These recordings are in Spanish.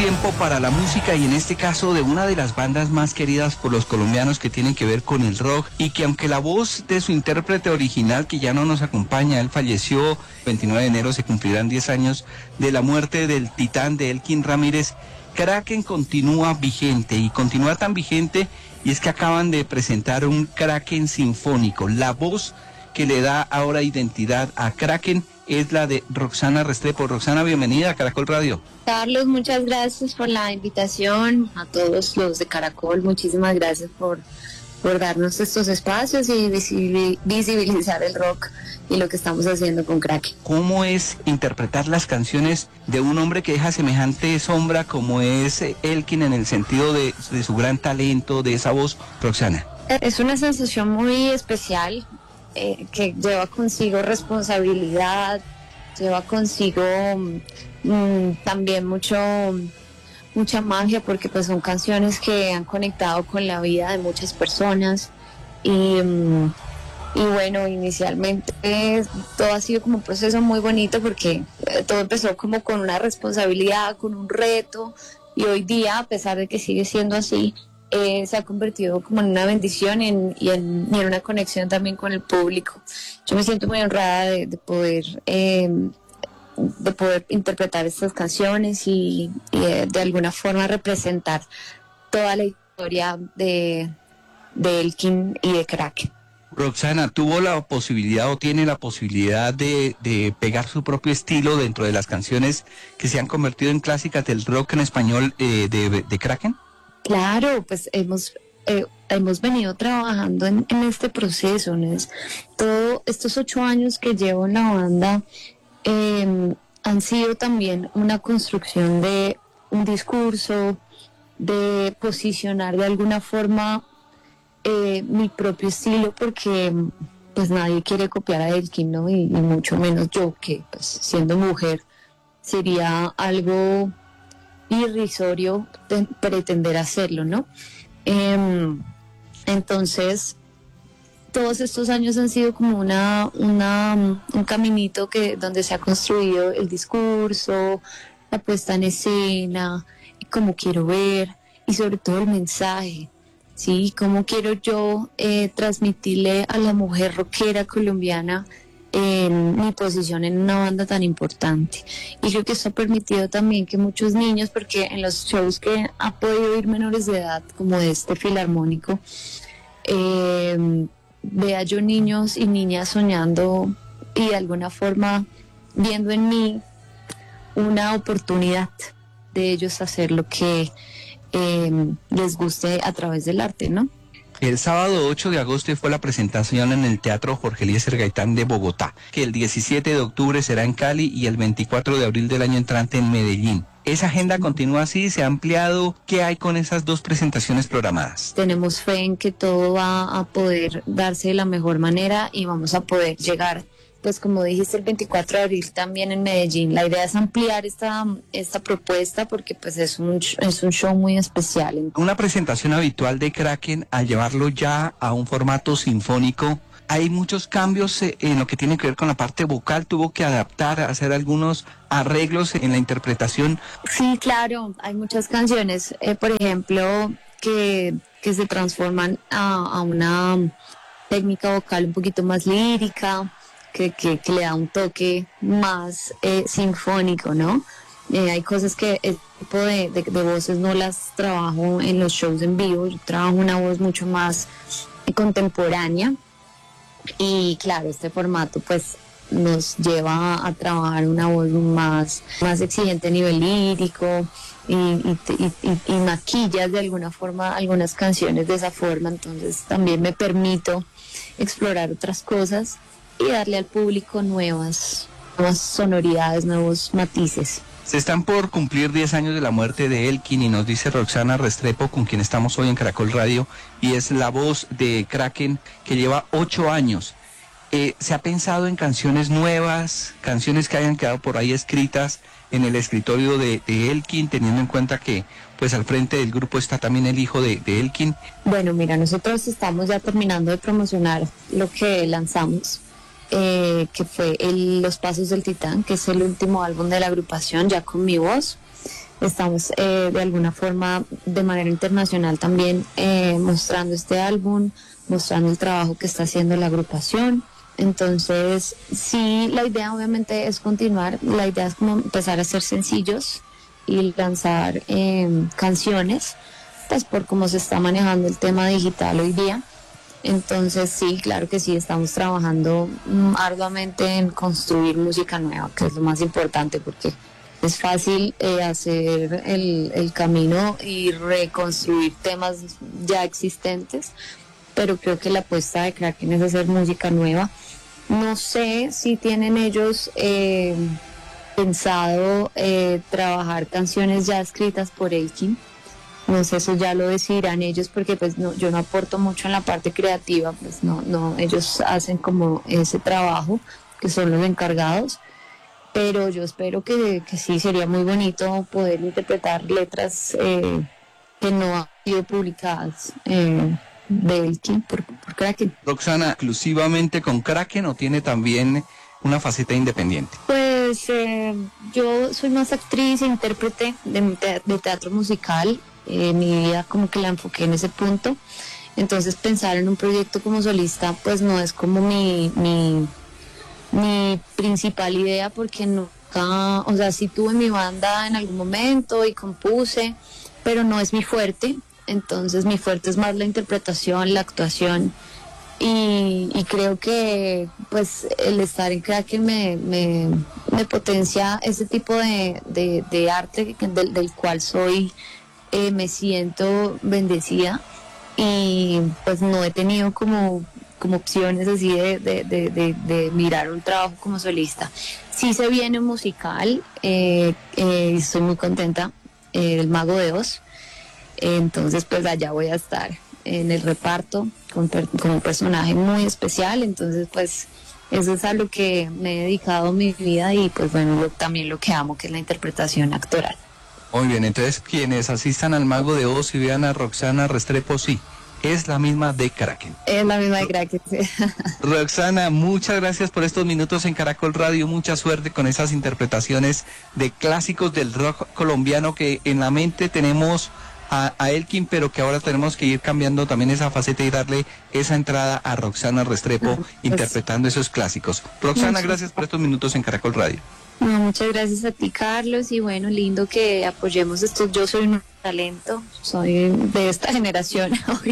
tiempo para la música y en este caso de una de las bandas más queridas por los colombianos que tienen que ver con el rock y que aunque la voz de su intérprete original que ya no nos acompaña, él falleció el 29 de enero, se cumplirán 10 años de la muerte del titán de Elkin Ramírez, Kraken continúa vigente y continúa tan vigente y es que acaban de presentar un Kraken sinfónico. La voz que le da ahora identidad a Kraken es la de Roxana Restrepo. Roxana, bienvenida a Caracol Radio. Carlos, muchas gracias por la invitación, a todos los de Caracol, muchísimas gracias por darnos estos espacios y visibilizar el rock y lo que estamos haciendo con Kraken. ¿Cómo es interpretar las canciones de un hombre que deja semejante sombra como es Elkin en el sentido de su gran talento, de esa voz, Roxana? Es una sensación muy especial que lleva consigo responsabilidad, lleva consigo también mucha magia, porque pues son canciones que han conectado con la vida de muchas personas y bueno, inicialmente todo ha sido como un proceso muy bonito porque todo empezó como con una responsabilidad, con un reto, y hoy día, a pesar de que sigue siendo así, se ha convertido como en una bendición y en una conexión también con el público. Yo me siento muy honrada de poder interpretar estas canciones y de alguna forma representar toda la historia de Elkin y de Kraken. Roxana, ¿tuvo la posibilidad o tiene la posibilidad de pegar su propio estilo dentro de las canciones que se han convertido en clásicas del rock en español de Kraken? Claro, pues hemos venido trabajando en este proceso, ¿no? Todos estos 8 años que llevo en la banda han sido también una construcción de un discurso, de posicionar de alguna forma mi propio estilo, porque pues nadie quiere copiar a Elkin, ¿no? Y mucho menos yo, que pues siendo mujer sería algo irrisorio pretender hacerlo, ¿no? Entonces, todos estos años han sido como un caminito donde se ha construido el discurso, la puesta en escena, cómo quiero ver y sobre todo el mensaje, ¿sí? Cómo quiero yo transmitirle a la mujer rockera colombiana en mi posición en una banda tan importante. Y creo que eso ha permitido también que muchos niños, porque en los shows que ha podido ir menores de edad, como este filarmónico, vea yo niños y niñas soñando y de alguna forma viendo en mí una oportunidad de ellos hacer lo que les guste a través del arte, ¿no? El sábado 8 de agosto fue la presentación en el Teatro Jorge Eliezer Gaitán de Bogotá, que el 17 de octubre será en Cali y el 24 de abril del año entrante en Medellín. ¿Esa agenda continúa así? ¿Se ha ampliado? ¿Qué hay con esas 2 presentaciones programadas? Tenemos fe en que todo va a poder darse de la mejor manera y vamos a poder llegar, pues como dijiste, el 24 de abril también en Medellín. La idea es ampliar esta propuesta porque pues es un show muy especial. Una presentación habitual de Kraken, al llevarlo ya a un formato sinfónico, hay muchos cambios en lo que tiene que ver con la parte vocal. Tuvo que adaptar, hacer algunos arreglos en la interpretación. Sí, claro, hay muchas canciones, por ejemplo, que se transforman a una técnica vocal un poquito más lírica, que le da un toque más sinfónico, ¿no? Hay cosas que el tipo de voces no las trabajo en los shows en vivo. Yo trabajo una voz mucho más contemporánea y claro, este formato pues nos lleva a trabajar una voz más exigente a nivel lírico y maquillas de alguna forma algunas canciones de esa forma. Entonces también me permito explorar otras cosas y darle al público nuevas sonoridades, nuevos matices. Se están por cumplir 10 años de la muerte de Elkin y nos dice Roxana Restrepo, con quien estamos hoy en Caracol Radio, y es la voz de Kraken que lleva 8 años. ¿Se ha pensado en canciones nuevas, canciones que hayan quedado por ahí escritas en el escritorio de Elkin, teniendo en cuenta que pues al frente del grupo está también el hijo de Elkin? Bueno, mira, nosotros estamos ya terminando de promocionar lo que lanzamos, que fue Los Pasos del Titán, que es el último álbum de la agrupación, ya con mi voz. estamos de alguna forma de manera internacional también mostrando este álbum, mostrando el trabajo que está haciendo la agrupación. Entonces, sí, la idea obviamente es continuar, la idea es como empezar a hacer sencillos y lanzar canciones, pues por cómo se está manejando el tema digital hoy día. Entonces sí, claro que sí, estamos trabajando arduamente en construir música nueva, que es lo más importante, porque es fácil hacer el camino y reconstruir temas ya existentes, pero creo que la apuesta de Kraken es hacer música nueva. No sé si tienen ellos pensado trabajar canciones ya escritas por Elkin. No sé, eso ya lo decidirán ellos, porque pues no, yo no aporto mucho en la parte creativa, pues no, ellos hacen como ese trabajo, que son los encargados, pero yo espero que sí, sería muy bonito poder interpretar letras que no han sido publicadas de Elkin por Kraken. Roxana, ¿exclusivamente con Kraken o tiene también una faceta independiente? Pues yo soy más actriz e intérprete de teatro musical. Mi vida como que la enfoqué en ese punto, entonces pensar en un proyecto como solista pues no es como mi principal idea, porque nunca, o sea, sí tuve mi banda en algún momento y compuse, pero no es mi fuerte. Entonces mi fuerte es más la interpretación, la actuación, y creo que pues el estar en Kraken me potencia ese tipo de arte del cual soy, me siento bendecida, y pues no he tenido como opciones así de mirar un trabajo como solista. Sí se viene un musical, estoy muy contenta, El Mago de Oz. Entonces pues allá voy a estar en el reparto con un personaje muy especial. Entonces pues eso es a lo que me he dedicado mi vida, y pues bueno, también lo que amo, que es la interpretación actoral. Muy bien, entonces quienes asistan al Mago de Oz y vean a Roxana Restrepo, sí, es la misma de Kraken. Es la misma de Kraken. Roxana, muchas gracias por estos minutos en Caracol Radio, mucha suerte con esas interpretaciones de clásicos del rock colombiano que en la mente tenemos a Elkin, pero que ahora tenemos que ir cambiando también esa faceta y darle esa entrada a Roxana Restrepo interpretando esos clásicos. Roxana, gracias por estos minutos en Caracol Radio. No, muchas gracias a ti, Carlos, y bueno, lindo que apoyemos esto. Yo soy un talento, soy de esta generación,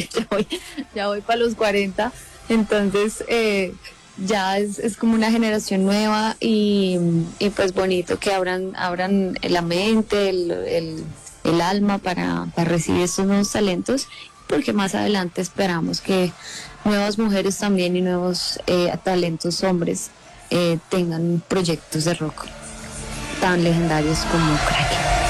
ya voy para los 40, entonces ya es como una generación nueva, y pues bonito que abran la mente, el alma para recibir estos nuevos talentos, porque más adelante esperamos que nuevas mujeres también y nuevos talentos hombres tengan proyectos de rock tan legendarios como Kraken.